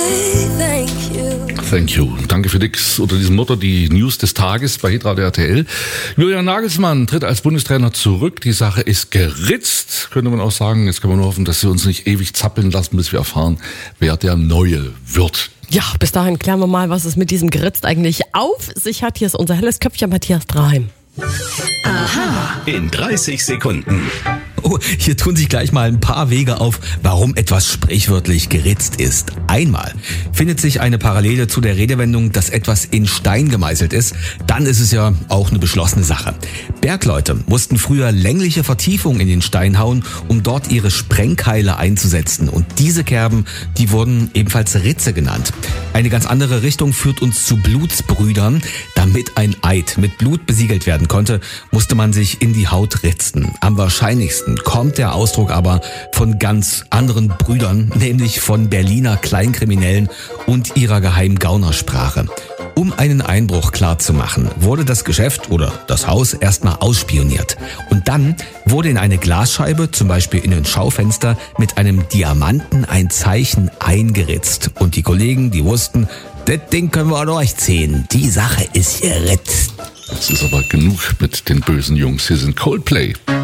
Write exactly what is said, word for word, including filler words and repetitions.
say thank you. Thank you. Danke für nix. Unter diesem Motto die News des Tages bei Hitradio R T L. Julian Nagelsmann tritt als Bundestrainer zurück. Die Sache ist geritzt, könnte man auch sagen. Jetzt können wir nur hoffen, dass sie uns nicht ewig zappeln lassen, bis wir erfahren, wer der Neue wird. Ja, bis dahin klären wir mal, was es mit diesem Geritzt eigentlich auf sich hat. Hier ist unser helles Köpfchen Matthias Draheim. Aha. In dreißig Sekunden. Oh, hier tun sich gleich mal ein paar Wege auf, warum etwas sprichwörtlich geritzt ist. Einmal findet sich eine Parallele zu der Redewendung, dass etwas in Stein gemeißelt ist. Dann ist es ja auch eine beschlossene Sache. Bergleute mussten früher längliche Vertiefungen in den Stein hauen, um dort ihre Sprengkeile einzusetzen. Und diese Kerben, die wurden ebenfalls Ritze genannt. Eine ganz andere Richtung führt uns zu Blutsbrüdern. Damit ein Eid mit Blut besiegelt werden konnte, musste man sich in die Haut ritzen. Am wahrscheinlichsten kommt der Ausdruck aber von ganz anderen Brüdern, nämlich von Berliner Kleinkriminellen und ihrer geheimen Gaunersprache. Um einen Einbruch klarzumachen, wurde das Geschäft oder das Haus erstmal ausspioniert. Und dann wurde in eine Glasscheibe, zum Beispiel in ein Schaufenster, mit einem Diamanten ein Zeichen eingeritzt. Und die Kollegen, die wussten, das Ding können wir durchziehen. Die Sache ist geritzt. Es ist aber genug mit den bösen Jungs. Hier sind Coldplay.